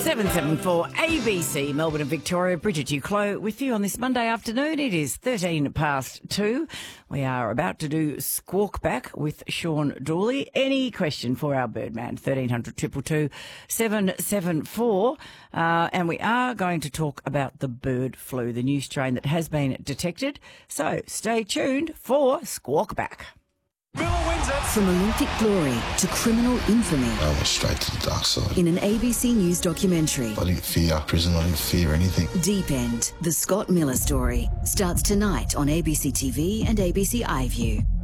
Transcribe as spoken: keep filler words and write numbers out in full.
seven seven four A B C, Melbourne and Victoria. Bridget Duclos with you on this Monday afternoon. It is thirteen past two. We are about to do Squawk Back with Sean Dooley. Any question for our Birdman? thirteen hundred, two two two, seven seven four. Uh, and we are going to talk about the bird flu, the new strain that has been detected. So stay tuned for Squawk Back. From Olympic glory to criminal infamy. I went straight to the dark side. In an A B C News documentary. I didn't fear prison, I didn't fear anything. Deep End, the Scott Miller story, starts tonight on A B C T V and A B C iView.